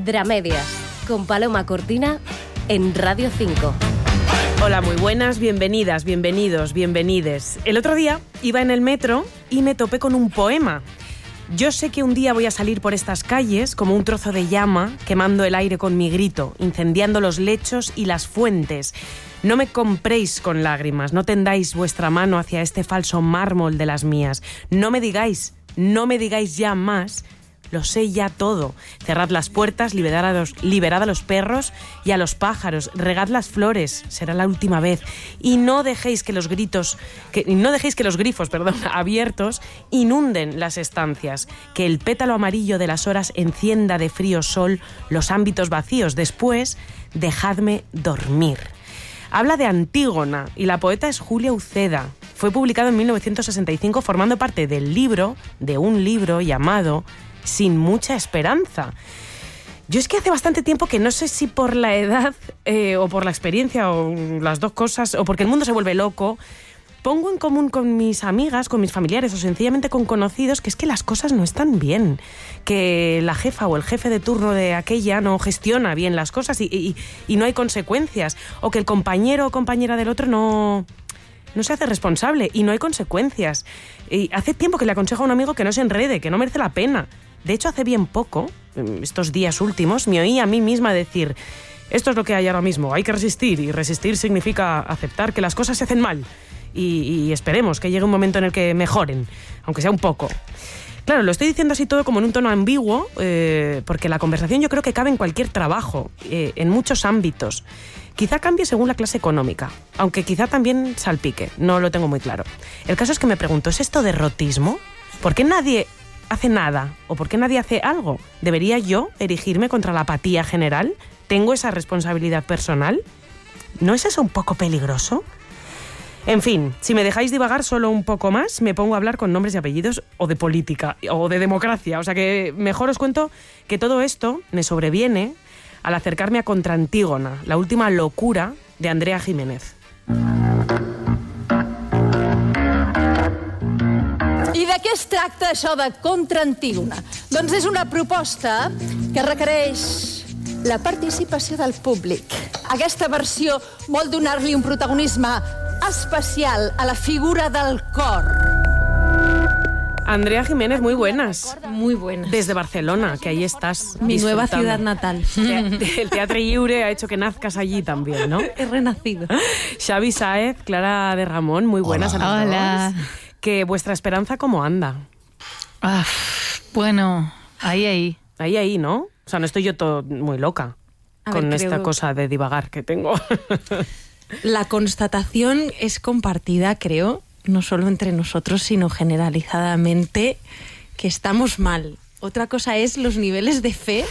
Dramedias, con Paloma Cortina en Radio 5. Hola, muy buenas, bienvenidas, bienvenidos, bienvenides. El otro día iba en el metro y me topé con un poema. Yo sé que un día voy a salir por estas calles como un trozo de llama, quemando el aire con mi grito, incendiando los lechos y las fuentes. No me compréis con lágrimas, no tendáis vuestra mano hacia este falso mármol de las mías. No me digáis ya más. Lo sé ya todo. Cerrad las puertas, liberad a los perros y a los pájaros, regad las flores, será la última vez. Y no dejéis que los grifos abiertos inunden las estancias, que el pétalo amarillo de las horas encienda de frío sol los ámbitos vacíos. Después, dejadme dormir. Habla de Antígona y la poeta es Julia Uceda. Fue publicado en 1965 formando parte de un libro llamado Sin mucha esperanza. Yo es que hace bastante tiempo que no sé si por la edad o por la experiencia o las dos cosas, o porque el mundo se vuelve loco, pongo en común con mis amigas, con mis familiares o sencillamente con conocidos que es que las cosas no están bien, que la jefa o el jefe de turno de aquella no gestiona bien las cosas y no hay consecuencias, o que el compañero o compañera del otro no se hace responsable y no hay consecuencias. Y hace tiempo que le aconsejo a un amigo que no se enrede, que no merece la pena. De hecho, hace bien poco, estos días últimos, me oí a mí misma decir: esto es lo que hay ahora mismo, hay que resistir, y resistir significa aceptar que las cosas se hacen mal y esperemos que llegue un momento en el que mejoren, aunque sea un poco. Claro, lo estoy diciendo así todo como en un tono ambiguo, porque la conversación yo creo que cabe en cualquier trabajo, en muchos ámbitos. Quizá cambie según la clase económica, aunque quizá también salpique, no lo tengo muy claro. El caso es que me pregunto, ¿es esto derrotismo? ¿Por qué nadie hace nada? ¿O por qué nadie hace algo? ¿Debería yo erigirme contra la apatía general? ¿Tengo esa responsabilidad personal? ¿No es eso un poco peligroso? En fin, si me dejáis divagar solo un poco más, me pongo a hablar con nombres y apellidos, o de política, o de democracia. O sea que mejor os cuento que todo esto me sobreviene al acercarme a Contra Antígona, la última locura de Andrea Jiménez. I de què es tracta això de Contra Antígona? Doncs és una proposta que requereix la participació del públic. Aquesta versió vol donar-li un protagonisme especial a la figura del cor. Andrea Jiménez, muy buenas. Muy buenas. Desde Barcelona, que ahí estás. Mi nueva ciudad natal. El Teatre Lliure ha hecho que nazcas allí también, ¿no? He renacido. Xavi Sáez, Clara de Ramón, muy buenas. Hola. A los Hola. dos. Que vuestra esperanza, ¿cómo anda? Bueno, ahí. Ahí, ¿no? O sea, no estoy yo muy loca con esta cosa de divagar que tengo. La constatación es compartida, creo, no solo entre nosotros, sino generalizadamente, que estamos mal. Otra cosa es los niveles de fe.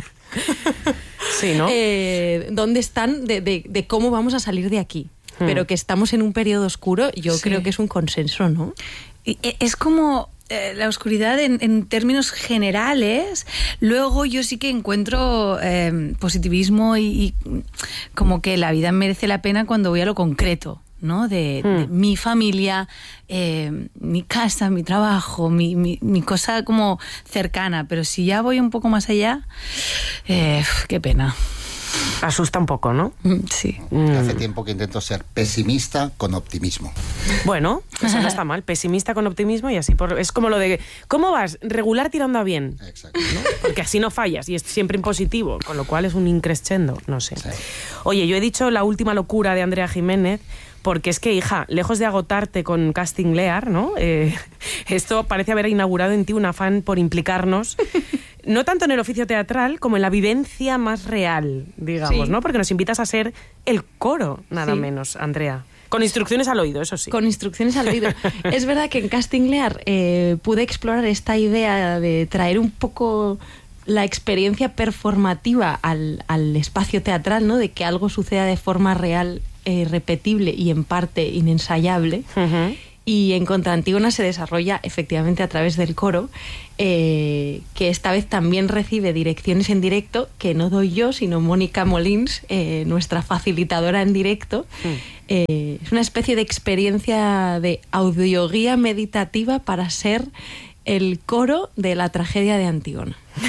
Sí, ¿no? ¿Dónde están de cómo vamos a salir de aquí? Pero que estamos en un periodo oscuro, yo creo que es un consenso, ¿no? Es como la oscuridad en términos generales. Luego yo sí que encuentro positivismo y como que la vida merece la pena cuando voy a lo concreto, ¿no? De mi familia, mi casa, mi trabajo, mi cosa como cercana. Pero si ya voy un poco más allá, qué pena. Asusta un poco, ¿no? Sí. Hace tiempo que intento ser pesimista con optimismo. Bueno, eso no está mal. Pesimista con optimismo y así. Es como lo de, ¿cómo vas? Regular tirando a bien. Exacto. ¿No? Porque así no fallas y es siempre en positivo, con lo cual es un increscendo, no sé. Sí. Oye, yo he dicho la última locura de Andrea Jiménez porque es que, hija, lejos de agotarte con Casting Lear, ¿no? Esto parece haber inaugurado en ti un afán por implicarnos, no tanto en el oficio teatral como en la vivencia más real, digamos, Sí. ¿no? Porque nos invitas a ser el coro, nada Sí. menos, Andrea. Con instrucciones al oído, eso sí. Con instrucciones al oído. Es verdad que en Casting Lear pude explorar esta idea de traer un poco la experiencia performativa al espacio teatral, ¿no? De que algo suceda de forma real, repetible y en parte inensayable. Uh-huh. Y en Contra Antígona se desarrolla efectivamente a través del coro, que esta vez también recibe direcciones en directo, que no doy yo, sino Mónica Molins, nuestra facilitadora en directo. Es una especie de experiencia de audioguía meditativa para ser el coro de la tragedia de Antígona.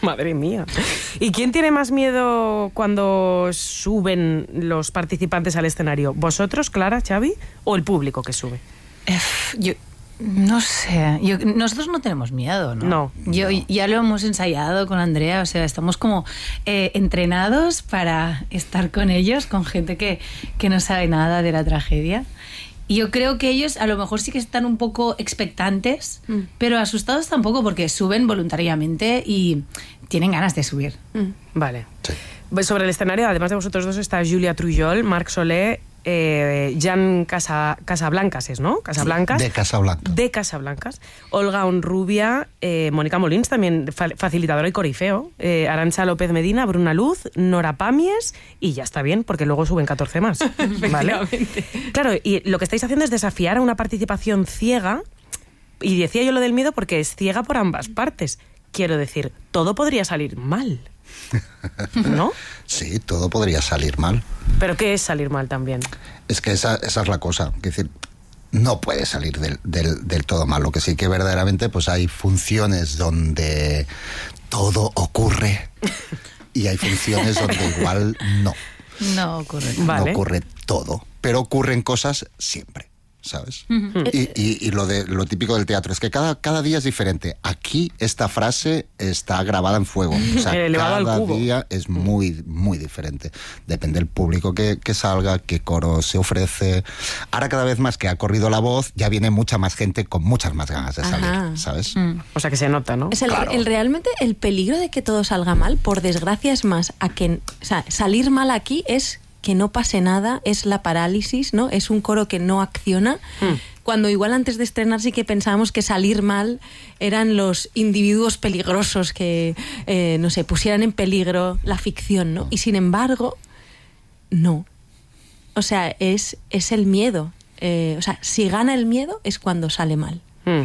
Madre mía. ¿Y quién tiene más miedo cuando suben los participantes al escenario? ¿Vosotros, Clara, Xavi, o el público que sube? Yo no sé, nosotros no tenemos miedo, ¿no? No. Ya lo hemos ensayado con Andrea, o sea, estamos como entrenados para estar con ellos, con gente que no sabe nada de la tragedia. Y yo creo que ellos a lo mejor sí que están un poco expectantes, pero asustados tampoco, porque suben voluntariamente y tienen ganas de subir. Vale. Sí. Sobre el escenario, además de vosotros dos, está Julia Trujol, Marc Solé, Jan Casablancas, ¿no? Casablancas. De Casablanca. De Casablancas. Olga Onrubia, Mónica Molins, también facilitadora y corifeo, Arantxa López Medina, Bruna Luz, Nora Pamies, y ya está bien, porque luego suben 14 más. ¿Vale? Claro, y lo que estáis haciendo es desafiar a una participación ciega, y decía yo lo del miedo porque es ciega por ambas partes. Quiero decir, todo podría salir mal, ¿no? Sí, todo podría salir mal. ¿Pero qué es salir mal también? Es que esa es la cosa. Es decir, no puede salir del todo mal. Lo que sí que verdaderamente pues hay funciones donde todo ocurre y hay funciones donde igual no. No ocurre. Vale. No ocurre todo, pero ocurren cosas siempre, ¿sabes? Y lo típico del teatro es que cada día es diferente. Aquí esta frase está grabada en fuego. O sea, Elevado al cada cubo. día es muy, muy diferente. Depende del público que salga, qué coro se ofrece. Ahora cada vez más que ha corrido la voz, ya viene mucha más gente con muchas más ganas de salir, Ajá. ¿sabes? O sea, que se nota, ¿no? Es realmente el peligro de que todo salga mal, por desgracia, es más a que, o sea, salir mal aquí es que no pase nada, es la parálisis, ¿no? Es un coro que no acciona. Cuando igual antes de estrenar sí que pensábamos que salir mal eran los individuos peligrosos que, no sé, pusieran en peligro la ficción, ¿no? Y sin embargo, no. O sea, es el miedo. O sea, si gana el miedo es cuando sale mal.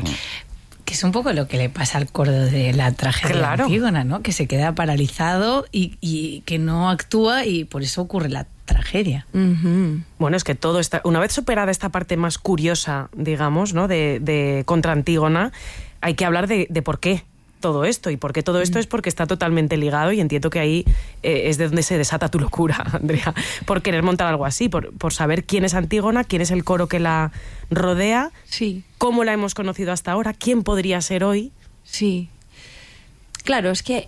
Que es un poco lo que le pasa al coro de la tragedia de Antígona, ¿no? Que se queda paralizado y que no actúa, y por eso ocurre la tragedia. Bueno, es que todo está... Una vez superada esta parte más curiosa, digamos, ¿no? de contra Antígona, hay que hablar de por qué todo esto. Y por qué todo esto es porque está totalmente ligado, y entiendo que ahí es de donde se desata tu locura, Andrea, por querer montar algo así, por saber quién es Antígona, quién es el coro que la rodea, Sí. cómo la hemos conocido hasta ahora, quién podría ser hoy. Sí. Claro, es que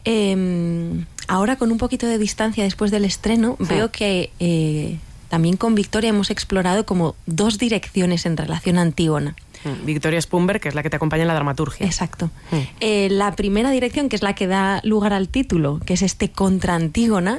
ahora con un poquito de distancia después del estreno, veo que también con Victoria hemos explorado como dos direcciones en relación a Antígona. Victoria Spumberg, que es la que te acompaña en la dramaturgia. Exacto. La primera dirección, que es la que da lugar al título, que es este contra Antígona,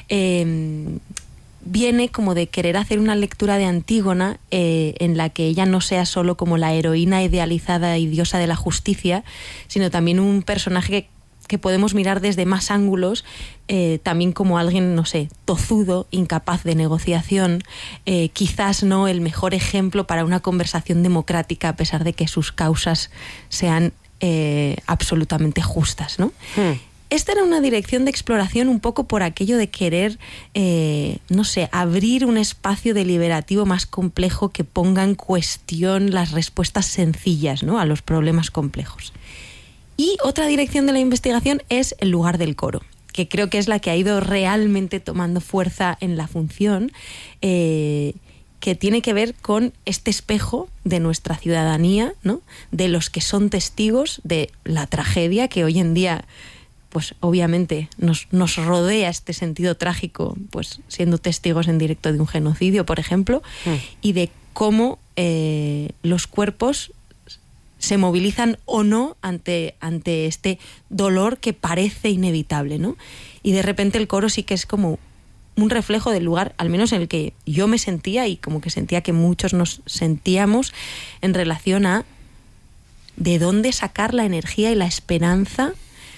viene como de querer hacer una lectura de Antígona en la que ella no sea solo como la heroína idealizada y diosa de la justicia, sino también un personaje que podemos mirar desde más ángulos, también como alguien, no sé, tozudo, incapaz de negociación, quizás no el mejor ejemplo para una conversación democrática, a pesar de que sus causas sean absolutamente justas, ¿no? Esta era una dirección de exploración un poco por aquello de querer, no sé, abrir un espacio deliberativo más complejo que ponga en cuestión las respuestas sencillas, ¿no?, a los problemas complejos. Y otra dirección de la investigación es el lugar del coro, que creo que es la que ha ido realmente tomando fuerza en la función, que tiene que ver con este espejo de nuestra ciudadanía, ¿no?, de los que son testigos de la tragedia que hoy en día, pues obviamente nos rodea este sentido trágico, pues siendo testigos en directo de un genocidio, por ejemplo, y de cómo los cuerpos se movilizan o no ante este dolor que parece inevitable, ¿no? Y de repente el coro sí que es como un reflejo del lugar, al menos en el que yo me sentía, y como que sentía que muchos nos sentíamos, en relación a de dónde sacar la energía y la esperanza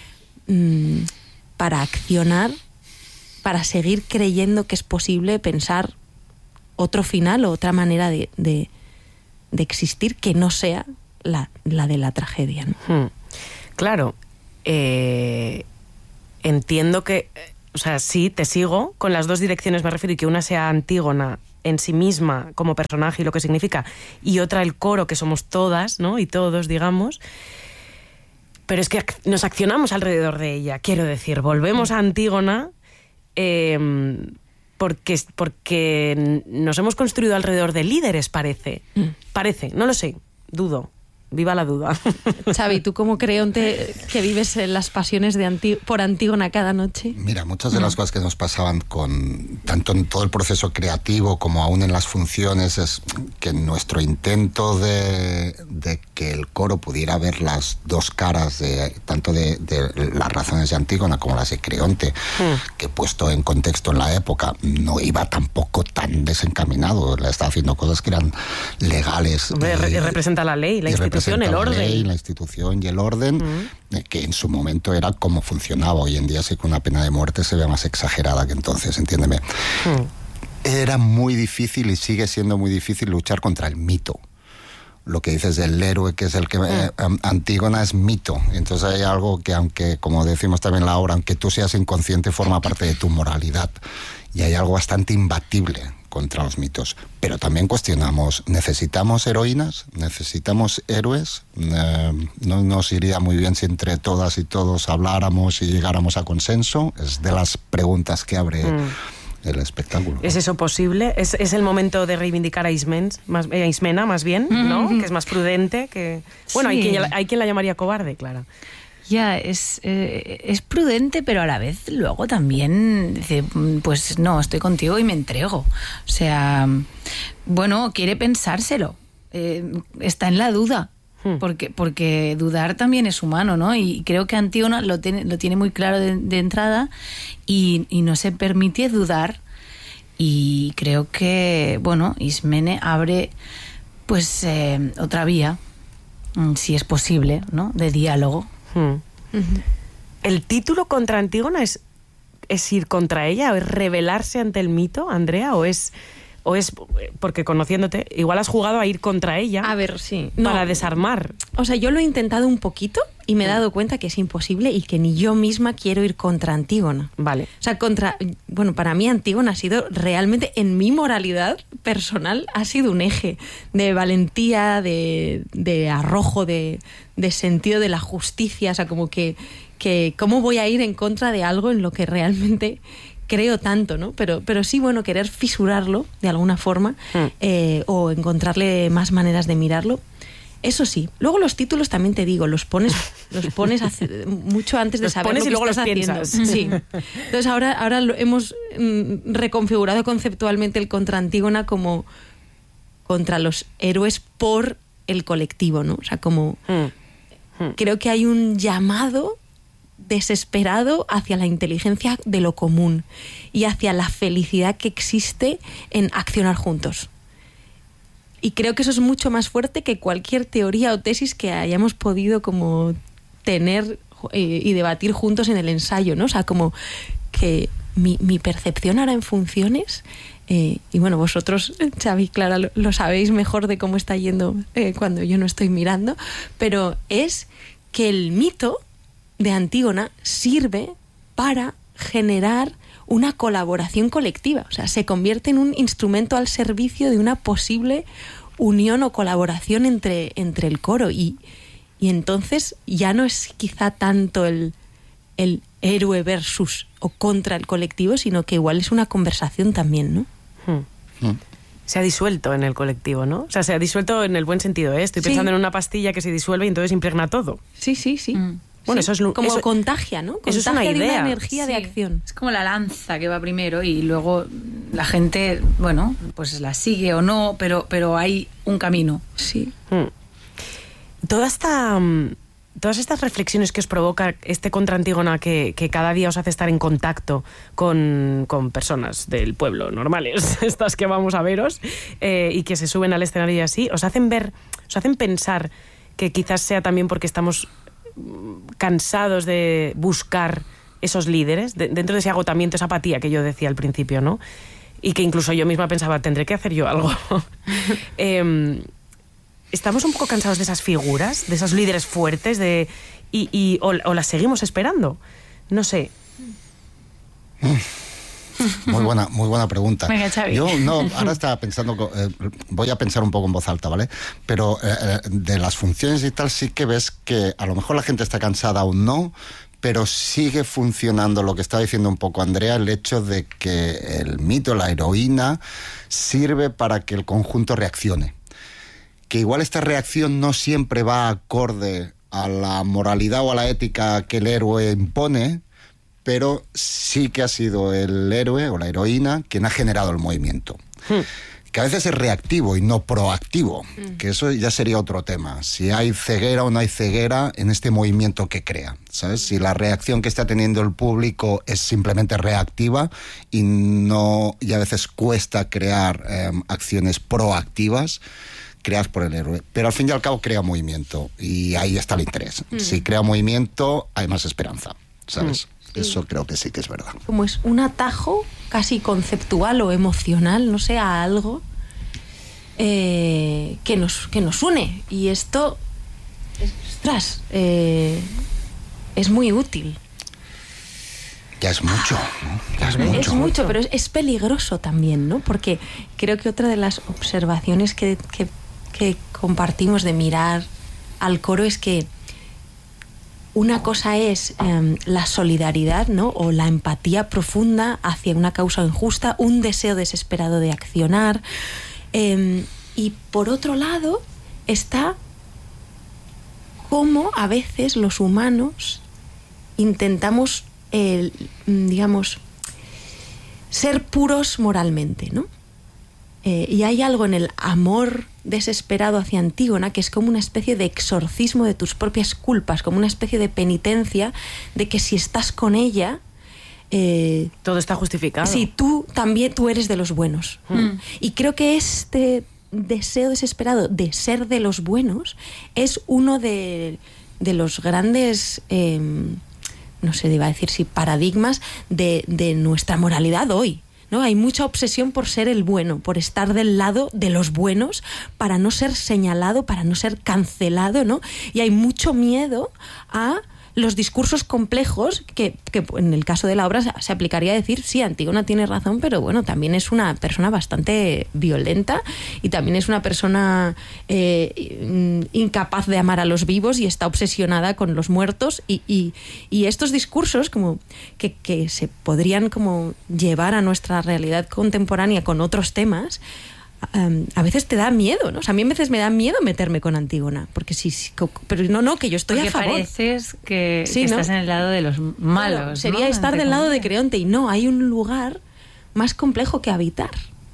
para accionar, para seguir creyendo que es posible pensar otro final o otra manera de existir que no sea la de la tragedia, ¿no? Claro, entiendo que, o sea, sí, te sigo, con las dos direcciones me refiero, y que una sea Antígona en sí misma como personaje y lo que significa, y otra el coro, que somos todas, ¿no?, y todos, digamos. Pero es que nos accionamos alrededor de ella. Quiero decir, volvemos a Antígona porque nos hemos construido alrededor de líderes, parece. Parece, no lo sé, dudo. Viva la duda. Xavi, ¿tú como creonte que vives en las pasiones por Antígona cada noche? Mira, muchas de las cosas que nos pasaban tanto en todo el proceso creativo como aún en las funciones, es que nuestro intento de que el coro pudiera ver las dos caras tanto de las razones de Antígona como las de Creonte, que puesto en contexto en la época no iba tampoco tan desencaminado, le estaba haciendo cosas que eran legales. Representa la ley, la institución. El orden. La institución y el orden, que en su momento era como funcionaba. Hoy en día sí que una pena de muerte se ve más exagerada que entonces, entiéndeme. Era muy difícil y sigue siendo muy difícil luchar contra el mito. Lo que dices del héroe, que es el que... Antígona es mito. Entonces hay algo que, aunque, como decimos también en la obra, aunque tú seas inconsciente, forma parte de tu moralidad. Y hay algo bastante imbatible contra los mitos. Pero también cuestionamos, ¿necesitamos heroínas? ¿Necesitamos héroes? No nos iría muy bien si entre todas y todos habláramos y llegáramos a consenso. Es de las preguntas que abre el espectáculo. ¿Es eso posible? ¿Es el momento de reivindicar a Ismena, más bien, ¿no? Que es más prudente. Bueno, sí. hay quien la llamaría cobarde, claro. Ya, es prudente, pero a la vez luego también dice, pues no, estoy contigo y me entrego. O sea, bueno, quiere pensárselo. Está en la duda, porque dudar también es humano, ¿no? Y creo que Antígona lo tiene muy claro de entrada y no se permite dudar. Y creo que, bueno, Ismene abre pues otra vía, si es posible, ¿no? De diálogo. ¿El título contra Antígona es ir contra ella o es rebelarse ante el mito, Andrea? ¿O es porque conociéndote, igual has jugado a ir contra ella? A ver, sí. Para desarmar. O sea, yo lo he intentado un poquito y me he dado cuenta que es imposible y que ni yo misma quiero ir contra Antígona. Vale. O sea, bueno, para mí Antígona ha sido realmente, en mi moralidad personal, ha sido un eje de valentía, de arrojo, de sentido de la justicia. O sea, como que ¿cómo voy a ir en contra de algo en lo que realmente creo tanto, ¿no? Pero sí, bueno, querer fisurarlo de alguna forma o encontrarle más maneras de mirarlo. Eso sí. Luego los títulos también te digo, los pones mucho antes de saber lo que estás haciendo. Sí. Entonces ahora hemos reconfigurado conceptualmente el contra Antígona como contra los héroes por el colectivo, ¿no? O sea, como creo que hay un llamado desesperado hacia la inteligencia de lo común y hacia la felicidad que existe en accionar juntos. Y creo que eso es mucho más fuerte que cualquier teoría o tesis que hayamos podido como tener y debatir juntos en el ensayo, ¿no? O sea, como que mi percepción ahora en funciones, y bueno, vosotros, Xavi, Clara, lo sabéis mejor de cómo está yendo cuando yo no estoy mirando, pero es que el mito de Antígona sirve para generar una colaboración colectiva. O sea, se convierte en un instrumento al servicio de una posible unión o colaboración entre el coro. Y entonces ya no es quizá tanto el héroe versus o contra el colectivo, sino que igual es una conversación también, ¿no? Se ha disuelto en el colectivo, ¿no? O sea, se ha disuelto en el buen sentido, ¿eh? Estoy pensando en una pastilla que se disuelve y entonces impregna todo. Sí. Bueno, sí, eso es como contagia, ¿no? Contagia, eso es una idea. De una energía de acción. Es como la lanza que va primero y luego la gente, bueno, pues la sigue o no, pero hay un camino. Sí. Todas estas reflexiones que os provoca este contra Antígona, que cada día os hace estar en contacto con personas del pueblo normales, estas que vamos a veros, y que se suben al escenario y así, os hacen pensar que quizás sea también porque estamos cansados de buscar esos líderes, dentro de ese agotamiento, esa apatía que yo decía al principio, ¿no? Y que incluso yo misma pensaba, tendré que hacer yo algo. ¿Estamos un poco cansados de esas figuras, de esos líderes fuertes, o las seguimos esperando? No sé. Muy buena pregunta. Venga, Xavi. Yo ahora estaba pensando, voy a pensar un poco en voz alta, ¿vale? Pero de las funciones y tal sí que ves que a lo mejor la gente está cansada o no, pero sigue funcionando lo que estaba diciendo un poco Andrea, el hecho de que el mito, la heroína, sirve para que el conjunto reaccione. Que igual esta reacción no siempre va acorde a la moralidad o a la ética que el héroe impone, pero sí que ha sido el héroe o la heroína quien ha generado el movimiento. Que a veces es reactivo y no proactivo, que eso ya sería otro tema. Si hay ceguera o no hay ceguera en este movimiento que crea, ¿sabes? Si la reacción que está teniendo el público es simplemente reactiva y a veces cuesta crear acciones proactivas, creadas por el héroe. Pero al fin y al cabo crea movimiento y ahí está el interés. Si crea movimiento hay más esperanza, ¿sabes? Eso creo que sí que es verdad. Como es un atajo casi conceptual o emocional, no sé, a algo que nos une. Y esto, ostras, es muy útil. Ya es mucho, ¿no? Ya es mucho. Es mucho, pero es peligroso también, ¿no? Porque creo que otra de las observaciones que compartimos de mirar al coro es que una cosa es la solidaridad, ¿no? O la empatía profunda hacia una causa injusta, un deseo desesperado de accionar. Y por otro lado está cómo a veces los humanos intentamos, digamos, ser puros moralmente, ¿no? Y hay algo en el amor desesperado hacia Antígona que es como una especie de exorcismo de tus propias culpas, como una especie de penitencia de que si estás con ella... todo está justificado. Sí, tú eres de los buenos. Y creo que este deseo desesperado de ser de los buenos es uno de los grandes... no sé, iba a decir si paradigmas de nuestra moralidad hoy, ¿no? Hay mucha obsesión por ser el bueno, por estar del lado de los buenos, para no ser señalado, para no ser cancelado, ¿no? Y hay mucho miedo a los discursos complejos que en el caso de la obra se aplicaría a decir, sí, Antígona tiene razón, pero bueno, también es una persona bastante violenta y también es una persona incapaz de amar a los vivos y está obsesionada con los muertos y estos discursos como que se podrían como llevar a nuestra realidad contemporánea con otros temas, a veces te da miedo, ¿no? O sea, a mí a veces me da miedo meterme con Antígona, porque pero no, que yo estoy porque a favor. Pareces que Sí, estás ¿no? en el lado de los malos. Claro, sería ¿no? estar del lado de Creonte y no, hay un lugar más complejo que habitar.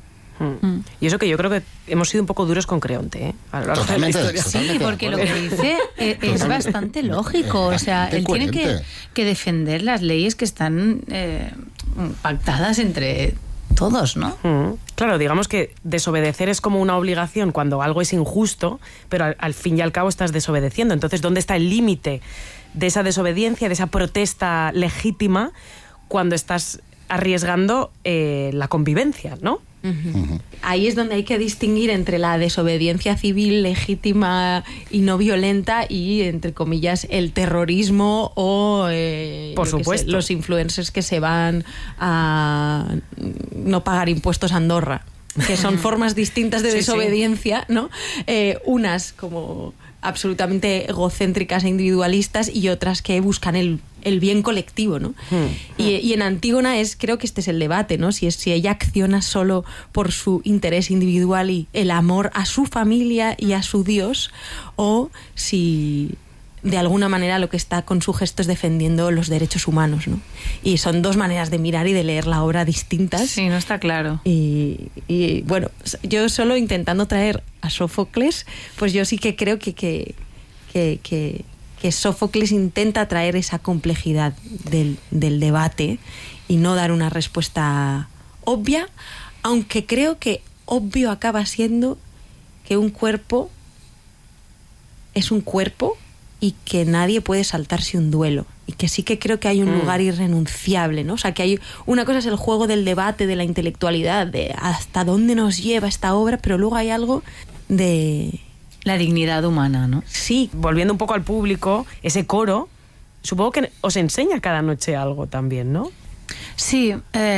Y eso que yo creo que hemos sido un poco duros con Creonte, ¿eh? A lo largo de la historia. Sí, porque lo que dice es bastante lógico. O sea, él tiene que defender las leyes que están pactadas entre todos, ¿no? Claro, digamos que desobedecer es como una obligación cuando algo es injusto, pero al fin y al cabo estás desobedeciendo. Entonces, ¿dónde está el límite de esa desobediencia, de esa protesta legítima cuando estás arriesgando la convivencia, ¿no? Ahí es donde hay que distinguir entre la desobediencia civil legítima y no violenta y, entre comillas, el terrorismo o por supuesto, los influencers que se van a no pagar impuestos a Andorra, que son formas distintas de desobediencia, ¿no? Unas como absolutamente egocéntricas e individualistas y otras que buscan el bien colectivo, ¿no? Y en Antígona creo que este es el debate, ¿no? Si ella acciona solo por su interés individual y el amor a su familia y a su Dios, o si de alguna manera lo que está con su gesto es defendiendo los derechos humanos, ¿no? Y son dos maneras de mirar y de leer la obra distintas. Sí, no está claro. Y bueno, yo solo intentando traer a Sófocles, pues yo sí que creo que Sófocles intenta traer esa complejidad del debate y no dar una respuesta obvia, aunque creo que obvio acaba siendo que un cuerpo es un cuerpo y que nadie puede saltarse un duelo, y que sí que creo que hay un lugar irrenunciable, ¿no? O sea, que hay una cosa es el juego del debate, de la intelectualidad, de hasta dónde nos lleva esta obra, pero luego hay algo de la dignidad humana, ¿no? Sí, volviendo un poco al público, ese coro, supongo que os enseña cada noche algo también, ¿no? Sí,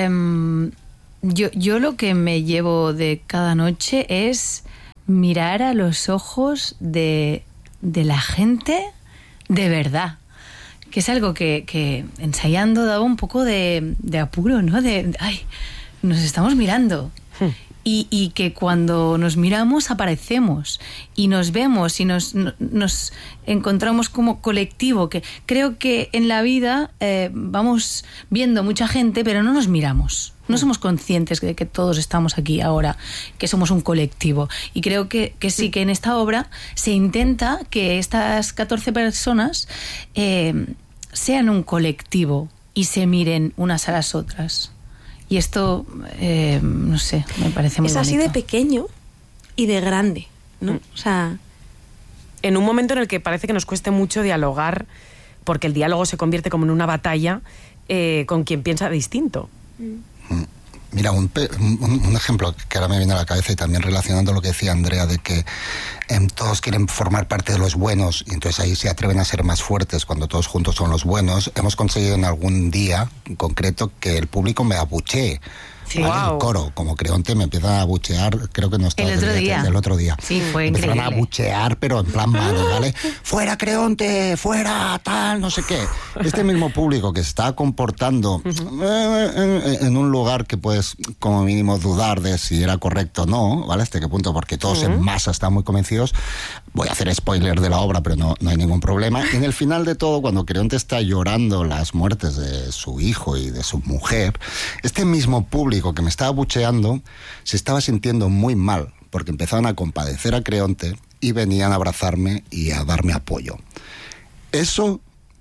yo lo que me llevo de cada noche es mirar a los ojos de la gente de verdad, que es algo que ensayando daba un poco de apuro, ¿no? Ay, nos estamos mirando. Y que cuando nos miramos aparecemos y nos vemos y nos encontramos como colectivo, que creo que en la vida vamos viendo mucha gente pero no nos miramos, no somos conscientes de que todos estamos aquí ahora, que somos un colectivo, y creo que sí, que en esta obra se intenta que estas 14 personas sean un colectivo y se miren unas a las otras. Y esto, no sé, me parece muy bonito. Es así de pequeño y de grande, ¿no? O sea, en un momento en el que parece que nos cueste mucho dialogar, porque el diálogo se convierte como en una batalla con quien piensa distinto. Mira, un ejemplo que ahora me viene a la cabeza, y también relacionando lo que decía Andrea, de que todos quieren formar parte de los buenos, y entonces ahí se atreven a ser más fuertes cuando todos juntos son los buenos. Hemos conseguido en algún día en concreto que el público me abuchee. Sí, ¿vale? El coro, como Creonte, me empiezan a abuchear, creo que no estaba el otro día. Sí, fue increíble. Empezaron a abuchear, pero en plan malo, ¿vale? ¡Fuera Creonte! ¡Fuera tal! No sé qué. Este mismo público que se está comportando en un lugar que puedes como mínimo dudar de si era correcto o no, ¿vale? ¿Hasta qué punto? Porque todos en masa están muy convencidos. Voy a hacer spoiler de la obra, pero no hay ningún problema. Y en el final de todo, cuando Creonte está llorando las muertes de su hijo y de su mujer, este mismo público que me estaba bucheando se estaba sintiendo muy mal, porque empezaban a compadecer a Creonte y venían a abrazarme y a darme apoyo. Eso,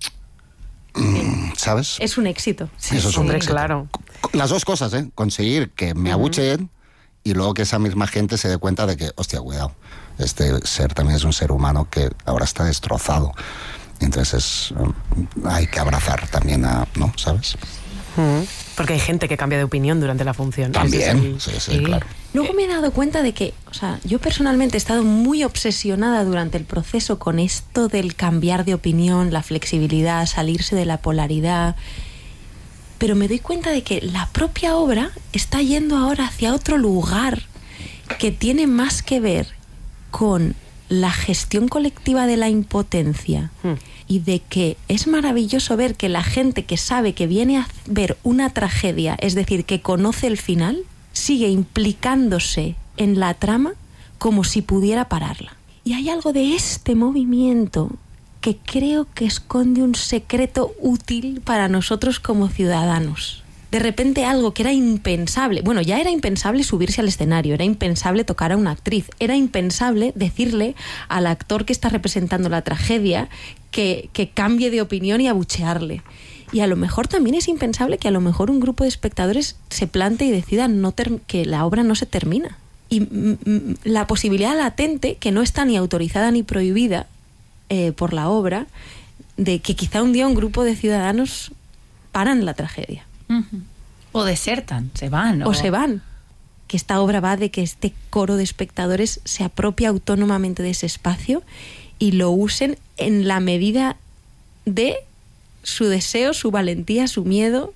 ¿sabes? es un éxito. Sí, eso es un éxito. Claro. Las dos cosas, ¿eh? Conseguir que me abucheen y luego que esa misma gente se dé cuenta de que, hostia, cuidado, este ser también es un ser humano que ahora está destrozado. Entonces hay que abrazar también ¿no? ¿Sabes? Porque hay gente que cambia de opinión durante la función. También, sí, claro. Luego me he dado cuenta de que, o sea, yo personalmente he estado muy obsesionada durante el proceso con esto del cambiar de opinión, la flexibilidad, salirse de la polaridad. Pero me doy cuenta de que la propia obra está yendo ahora hacia otro lugar que tiene más que ver con la gestión colectiva de la impotencia y de que es maravilloso ver que la gente que sabe que viene a ver una tragedia, es decir, que conoce el final, sigue implicándose en la trama como si pudiera pararla. Y hay algo de este movimiento que creo que esconde un secreto útil para nosotros como ciudadanos. De repente algo que era impensable, bueno, ya era impensable subirse al escenario, era impensable tocar a una actriz, era impensable decirle al actor que está representando la tragedia que cambie de opinión y abuchearle. Y a lo mejor también es impensable que a lo mejor un grupo de espectadores se plante y decida que la obra no se termina. Y la posibilidad latente, que no está ni autorizada ni prohibida por la obra, de que quizá un día un grupo de ciudadanos paran la tragedia. O desertan, se van. O se van. Que esta obra va de que este coro de espectadores se apropie autónomamente de ese espacio y lo usen en la medida de su deseo, su valentía, su miedo,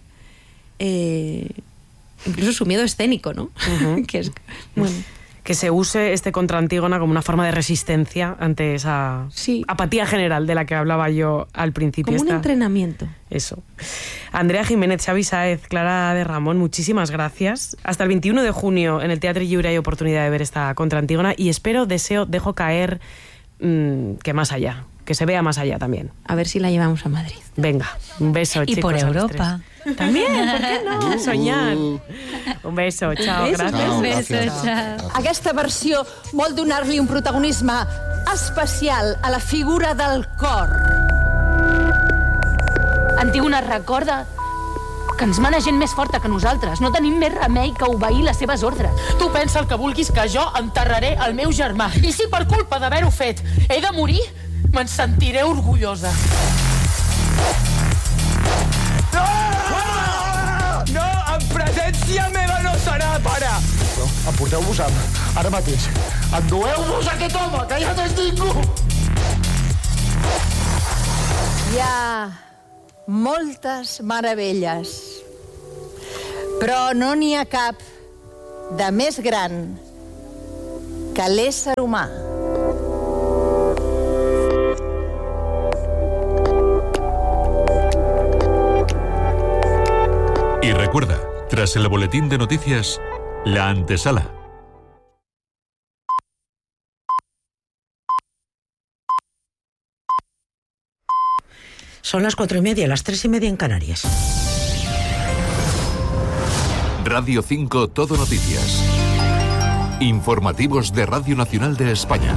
incluso su miedo escénico, ¿no? Que es, bueno. Que se use este contra Antígona como una forma de resistencia ante esa apatía general de la que hablaba yo al principio. Como un entrenamiento. Eso. Andrea Jiménez, Xavi Sáez, Clara de Ramón, muchísimas gracias. Hasta el 21 de junio en el Teatre Lliure hay oportunidad de ver esta contra Antígona y dejo caer que más allá, que se vea más allá también. A ver si la llevamos a Madrid. Venga, un beso, chicos. Y por Europa. También, ¿por qué no? Soñar. Un beso, chao, gràcies. Chao. Aquesta versió vol donar-li un protagonisme especial a la figura del cor. Antígona recorda que ens mana gent més forta que nosaltres. No tenim més remei que obeir les seves ordres. Tu pensa el que vulguis, que jo enterraré el meu germà. I si per culpa d'haver-ho fet he de morir, me'n sentiré orgullosa. No, en presència meva no serà, pare! No, emporteu-vos ara mateix. Endueu-vos aquest home, que ja no és ningú! Hi ha moltes meravelles Però no n'hi ha cap de més gran que l'ésser humà. Y recuerda, tras el boletín de noticias, la antesala. Son las 4:30, las 3:30 en Canarias. Radio 5 Todo Noticias. Informativos de Radio Nacional de España.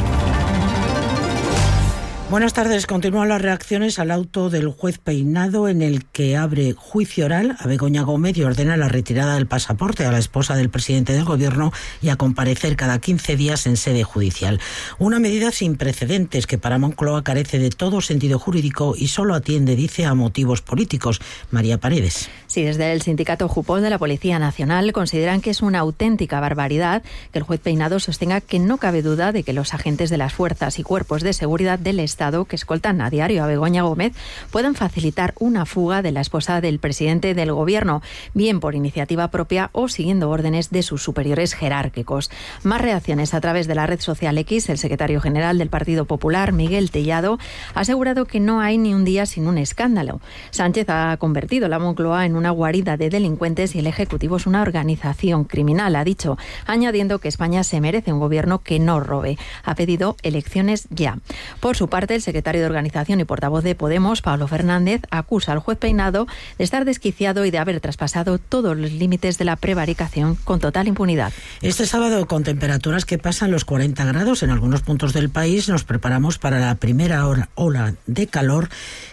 Buenas tardes. Continúan las reacciones al auto del juez Peinado en el que abre juicio oral a Begoña Gómez y ordena la retirada del pasaporte a la esposa del presidente del Gobierno y a comparecer cada 15 días en sede judicial. Una medida sin precedentes que para Moncloa carece de todo sentido jurídico y solo atiende, dice, a motivos políticos. María Paredes. Sí, desde el sindicato Jupol de la Policía Nacional consideran que es una auténtica barbaridad que el juez Peinado sostenga que no cabe duda de que los agentes de las fuerzas y cuerpos de seguridad del Estado que escoltan a diario a Begoña Gómez puedan facilitar una fuga de la esposa del presidente del Gobierno, bien por iniciativa propia o siguiendo órdenes de sus superiores jerárquicos. Más reacciones a través de la red social X. El secretario general del Partido Popular, Miguel Tellado, ha asegurado que no hay ni un día sin un escándalo. Sánchez ha convertido la Moncloa en una guarida de delincuentes y el Ejecutivo es una organización criminal, ha dicho, añadiendo que España se merece un gobierno que no robe. Ha pedido elecciones ya. Por su parte, el secretario de Organización y portavoz de Podemos, Pablo Fernández, acusa al juez Peinado de estar desquiciado y de haber traspasado todos los límites de la prevaricación con total impunidad. Este sábado, con temperaturas que pasan los 40 grados en algunos puntos del país, nos preparamos para la primera ola de calor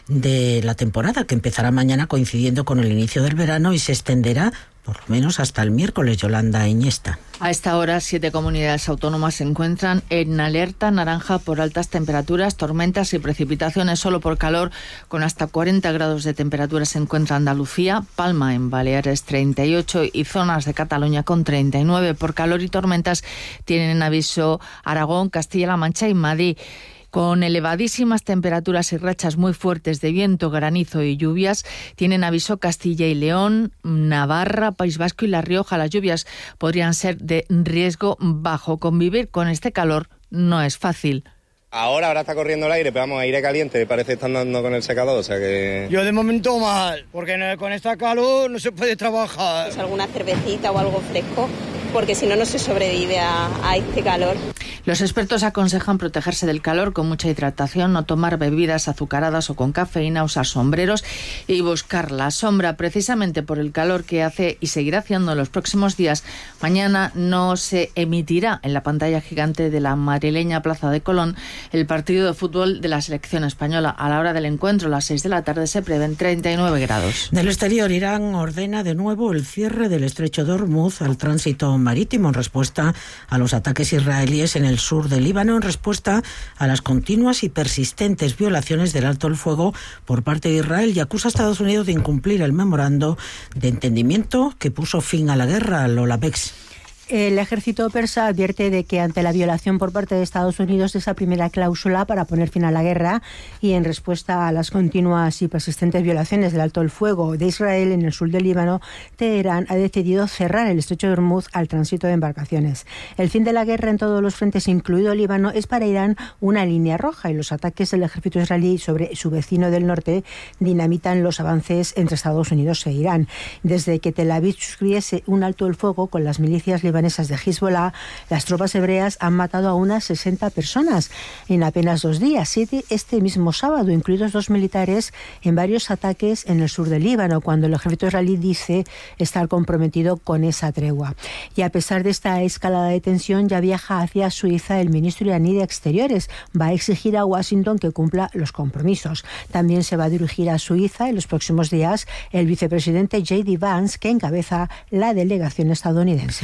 de la temporada, que empezará mañana coincidiendo con el inicio del verano y se extenderá por lo menos hasta el miércoles. Yolanda Iniesta. A esta hora, 7 comunidades autónomas se encuentran en alerta naranja por altas temperaturas, tormentas y precipitaciones. Solo por calor, con hasta 40 grados de temperatura, se encuentra Andalucía, Palma en Baleares 38 y zonas de Cataluña con 39. Por calor y tormentas tienen en aviso Aragón, Castilla-La Mancha y Madrid. Con elevadísimas temperaturas y rachas muy fuertes de viento, granizo y lluvias, tienen aviso Castilla y León, Navarra, País Vasco y La Rioja. Las lluvias podrían ser de riesgo bajo. Convivir con este calor no es fácil. Ahora está corriendo el aire, pero vamos, aire caliente, parece que están dando con el secador, o sea que... Yo de momento mal, porque con esta calor no se puede trabajar. Pues alguna cervecita o algo fresco, porque si no, no se sobrevive a este calor. Los expertos aconsejan protegerse del calor con mucha hidratación, no tomar bebidas azucaradas o con cafeína, usar sombreros y buscar la sombra. Precisamente por el calor que hace y seguirá haciendo en los próximos días, mañana no se emitirá en la pantalla gigante de la madrileña Plaza de Colón el partido de fútbol de la selección española. A la hora del encuentro, a las 6 de la tarde, se prevén 39 grados. Del exterior, Irán ordena de nuevo el cierre del estrecho de Hormuz al tránsito marítimo en respuesta a los ataques israelíes en el sur del Líbano, en respuesta a las continuas y persistentes violaciones del alto el fuego por parte de Israel, y acusa a Estados Unidos de incumplir el memorando de entendimiento que puso fin a la guerra. Lola Bex. El ejército persa advierte de que ante la violación por parte de Estados Unidos de esa primera cláusula para poner fin a la guerra y en respuesta a las continuas y persistentes violaciones del alto el fuego de Israel en el sur del Líbano, Teherán ha decidido cerrar el estrecho de Hormuz al tránsito de embarcaciones. El fin de la guerra en todos los frentes, incluido el Líbano, es para Irán una línea roja, y los ataques del ejército israelí sobre su vecino del norte dinamitan los avances entre Estados Unidos e Irán. Desde que Tel Aviv suscribiese un alto el fuego con las milicias libanesas de Hezbollah, las tropas hebreas han matado a unas 60 personas en apenas 2 días, 7 este mismo sábado, incluidos 2 militares en varios ataques en el sur del Líbano, cuando el ejército israelí dice estar comprometido con esa tregua. Y a pesar de esta escalada de tensión, ya viaja hacia Suiza el ministro iraní de Exteriores. Va a exigir a Washington que cumpla los compromisos. También se va a dirigir a Suiza en los próximos días el vicepresidente J.D. Vance, que encabeza la delegación estadounidense. Y una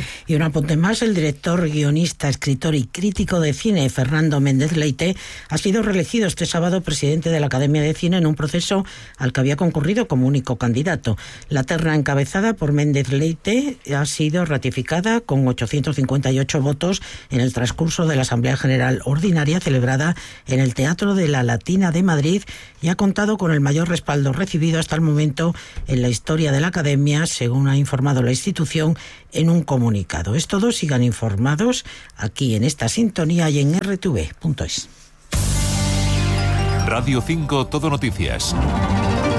apunte más, el director, guionista, escritor y crítico de cine Fernando Méndez Leite ha sido reelegido este sábado presidente de la Academia de Cine en un proceso al que había concurrido como único candidato. La terna encabezada por Méndez Leite ha sido ratificada con 858 votos en el transcurso de la Asamblea General Ordinaria celebrada en el Teatro de la Latina de Madrid y ha contado con el mayor respaldo recibido hasta el momento en la historia de la Academia, según ha informado la institución en un comunicado. Es todo, sigan informados aquí en esta sintonía y en rtv.es. Radio 5 Todo Noticias.